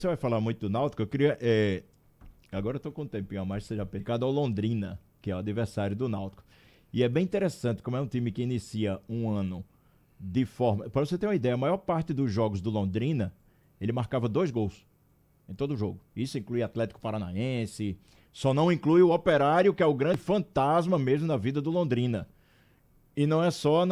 Você vai falar muito do Náutico, eu queria... agora eu tô com um tempinho a mais, você já pecado ao Londrina, que é o adversário do Náutico. E é bem interessante como é um time que inicia um ano de forma... Para você ter uma ideia, a maior parte dos jogos do Londrina, ele marcava 2 gols em todo jogo. Isso inclui Atlético Paranaense, só não inclui o Operário, que é o grande fantasma mesmo na vida do Londrina. E não é só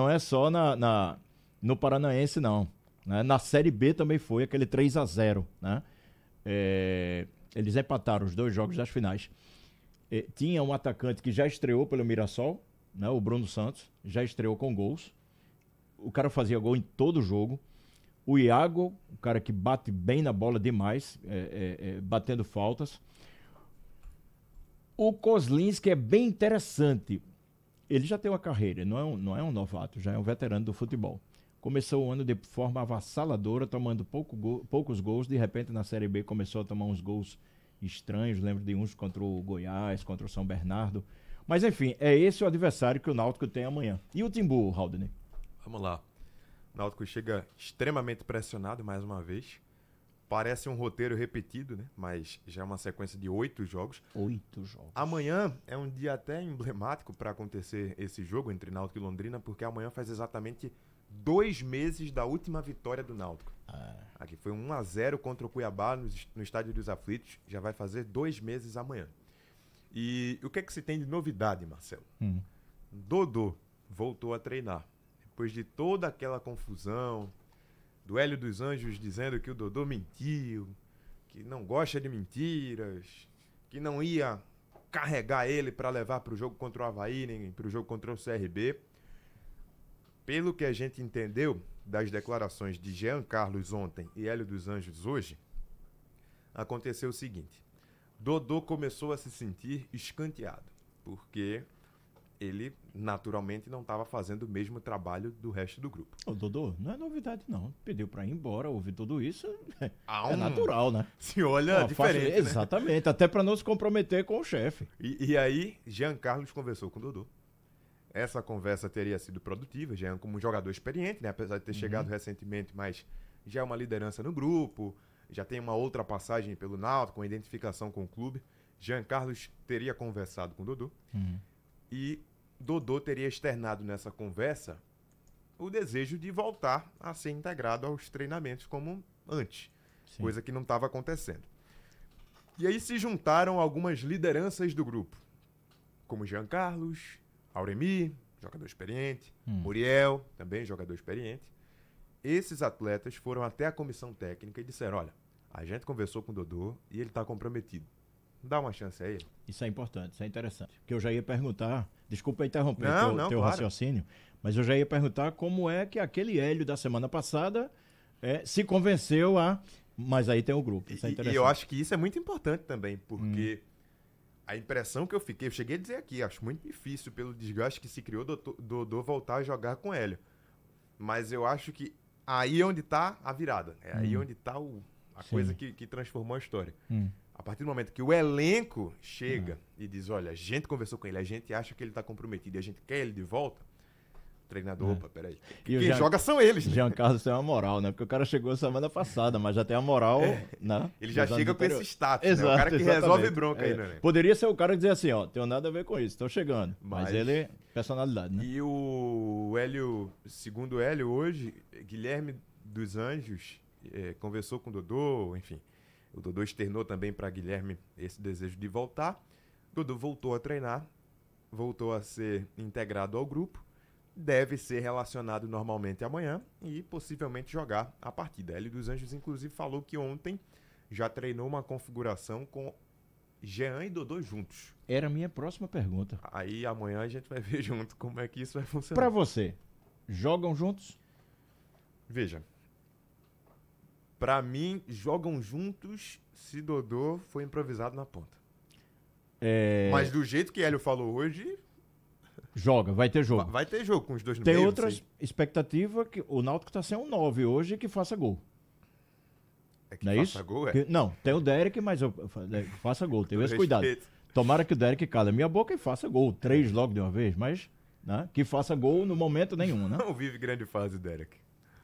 no Paranaense, não. Né? Na Série B também foi aquele 3-0, né? Eles empataram os 2 jogos das finais. Tinha um atacante que já estreou pelo Mirassol, né? O Bruno Santos, já estreou com gols. O cara fazia gol em todo jogo. O Iago, o cara que bate bem na bola demais, batendo faltas. O Kozlinski é bem interessante. Ele já tem uma carreira, não é um novato, já é um veterano do futebol. Começou o ano de forma avassaladora, tomando poucos gols. De repente, na Série B, começou a tomar uns gols estranhos. Lembro de uns contra o Goiás, contra o São Bernardo. Mas, enfim, é esse o adversário que o Náutico tem amanhã. E o Timbu, Haldane? Vamos lá. O Náutico chega extremamente pressionado mais uma vez. Parece um roteiro repetido, né? Mas já é uma sequência de 8 jogos. 8 jogos. Amanhã é um dia até emblemático para acontecer esse jogo entre Náutico e Londrina, porque amanhã faz exatamente 2 meses da última vitória do Náutico. Aqui foi 1-0 contra o Cuiabá no Estádio dos Aflitos. Já vai fazer 2 meses amanhã. E o que é que se tem de novidade, Marcelo? Dodô voltou a treinar. Depois de toda aquela confusão, do Hélio dos Anjos dizendo que o Dodô mentiu, que não gosta de mentiras, que não ia carregar ele para levar para o jogo contra o Avaí, nem para o jogo contra o CRB. Pelo que a gente entendeu das declarações de Jean Carlos ontem e Hélio dos Anjos hoje, aconteceu o seguinte: Dodô começou a se sentir escanteado, porque ele naturalmente não estava fazendo o mesmo trabalho do resto do grupo. O Dodô, não é novidade não, pediu para ir embora, ouvir tudo isso, é natural, né? Se olha diferente, né? Exatamente, até para não se comprometer com o chefe. E aí, Jean Carlos conversou com o Dodô. Essa conversa teria sido produtiva, Jean como um jogador experiente, né? Apesar de ter chegado recentemente, mas já é uma liderança no grupo, já tem uma outra passagem pelo Náutico, uma identificação com o clube. Jean Carlos teria conversado com o Dodô e Dodô teria externado nessa conversa o desejo de voltar a ser integrado aos treinamentos como antes, coisa que não estava acontecendo. E aí se juntaram algumas lideranças do grupo, como Jean Carlos, Auremir, jogador experiente, Muriel, também jogador experiente. Esses atletas foram até a comissão técnica e disseram: olha, a gente conversou com o Dodô e ele está comprometido. Dá uma chance a ele. Isso é importante, isso é interessante. Porque eu já ia perguntar, desculpa interromper teu claro. raciocínio, mas eu já ia perguntar como é que aquele Hélio da semana passada se convenceu a... Mas aí tem o grupo, isso é interessante. E eu acho que isso é muito importante também, porque a impressão que eu cheguei a dizer aqui, acho muito difícil pelo desgaste que se criou Dodô voltar a jogar com Hélio. Mas eu acho que aí é onde está a virada, é aí onde está a coisa que transformou a história. A partir do momento que o elenco chega e diz, olha, a gente conversou com ele, a gente acha que ele está comprometido e a gente quer ele de volta, o treinador, opa, peraí. Quem joga são eles, né? Jean Carlos tem uma moral, né? Porque o cara chegou semana passada, mas já tem a moral, né? Ele já chega com esse status, exato, né? O cara que exatamente. resolve bronca aí, né? Poderia ser o cara dizer assim, ó, tenho nada a ver com isso, tô chegando. Mas ele, personalidade, né? E o Hélio, segundo o Hélio hoje, Guilherme dos Anjos conversou com o Dodô, enfim. O Dodô externou também para Guilherme esse desejo de voltar. O Dodô voltou a treinar, voltou a ser integrado ao grupo, deve ser relacionado normalmente amanhã e possivelmente jogar a partida. Hélio dos Anjos, inclusive, falou que ontem já treinou uma configuração com Jean e Dodô juntos. Era a minha próxima pergunta. Aí amanhã a gente vai ver junto como é que isso vai funcionar. Para você, jogam juntos? Veja. Pra mim, jogam juntos se Dodô for improvisado na ponta. Mas do jeito que Hélio falou hoje... Vai ter jogo. Vai ter jogo com os dois no meio. meio. Tem outra expectativa que o Náutico tá sem um 9 hoje que faça gol. É que não é faça isso? gol, Não, tem o Derek, mas faça gol. Tem esse cuidado. Tomara que o Derek cala minha boca e faça gol. 3 logo de uma vez, mas que faça gol no momento nenhum, né? Não vive grande fase, Derek.